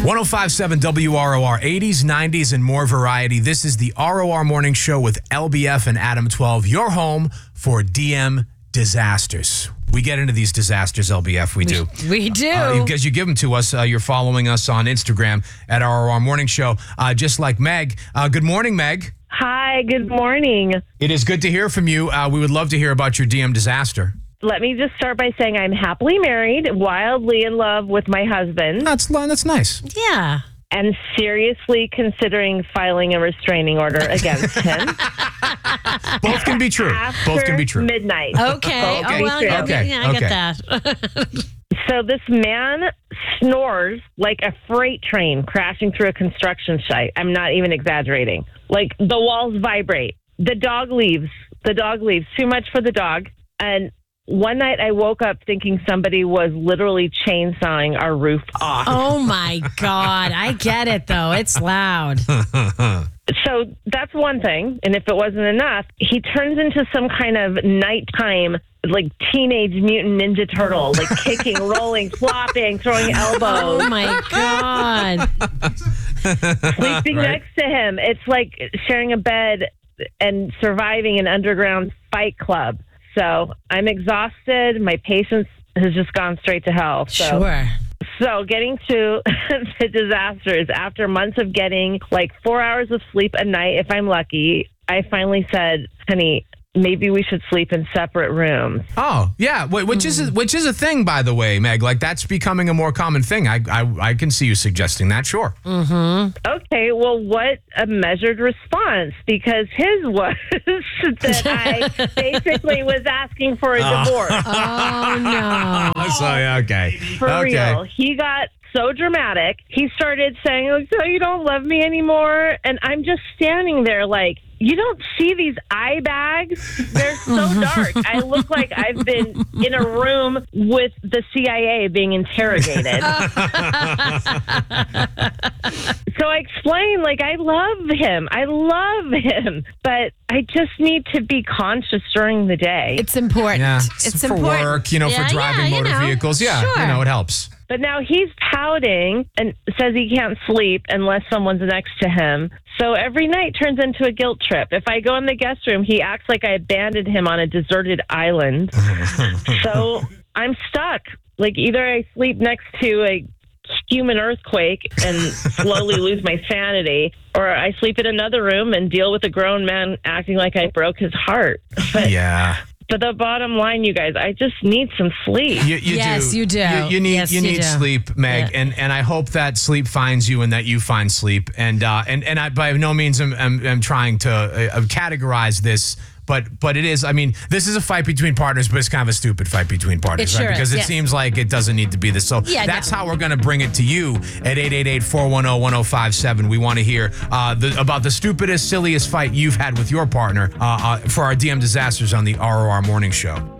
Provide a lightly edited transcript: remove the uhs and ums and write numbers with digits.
1057 WROR, 80s, 90s, and more variety. This is the ROR Morning Show with LBF and Adam 12, your home for DM disasters. We get into these disasters, LBF. We do. We do. Because you give them to us. You're following us on Instagram at ROR Morning Show, just like Meg. Good morning, Meg. Hi, good morning. It is good to hear from you. We would love to hear about your DM disaster. Let me just start by saying I'm happily married, wildly in love with my husband, That's nice. Yeah. and seriously considering filing a restraining order against him. Both can be true. Both can be true. Midnight. Okay. Okay. Oh, well, yeah, Okay. yeah, I Okay. get that. So this man snores like a freight train crashing through a construction site. I'm not even exaggerating. Like the walls vibrate. The dog leaves. Too much for the dog. And one night I woke up thinking somebody was literally chainsawing our roof off. Oh, my God. I get it, though. It's loud. So that's one thing. And if it wasn't enough, he turns into some kind of nighttime, like teenage mutant ninja turtle, like kicking, rolling, flopping, throwing elbows, Oh, my God. sleeping Right. next to him. It's like sharing a bed and surviving an underground fight club. So I'm exhausted. My patience has just gone straight to hell. Sure. So getting to the disasters, after months of getting like 4 hours of sleep a night, if I'm lucky, I finally said, honey, maybe we should sleep in separate rooms. Oh, yeah, which is a thing, by the way, Meg. Like, that's becoming a more common thing. I can see you suggesting that, sure. Okay, well, what a measured response, because his was that I basically was asking for a divorce. Oh, no. So, okay. For okay. real. He got so dramatic. He started saying, like, so you don't love me anymore? And I'm just standing there like, you don't see these eye bags? They're so dark. I look like I've been in a room with the CIA being interrogated. So I explained, like, I love him, but I just need to be conscious during the day. It's important. Yeah, It's for important. work, for driving motor vehicles. Yeah, Sure. it helps. But now he's pouting and says he can't sleep unless someone's next to him. So every night turns into a guilt trip. If I go in the guest room, he acts like I abandoned him on a deserted island. So I'm stuck. Like, either I sleep next to a human earthquake and slowly lose my sanity, or I sleep in another room and deal with a grown man acting like I broke his heart. But Yeah. But the bottom line, you guys, I just need some sleep. You Yes, do. you do. You need Yes, you do. sleep, Meg, Yeah. and I hope that sleep finds you and that you find sleep. And I by no means am trying to categorize this. But it is, I mean, this is a fight between partners, but it's kind of a stupid fight between partners, It right? sure Because is, it yes. seems like it doesn't need to be this. So Yeah, that's no. how we're going to bring it to you at 888-410-1057. We want to hear about the stupidest, silliest fight you've had with your partner for our DM disasters on the ROR Morning Show.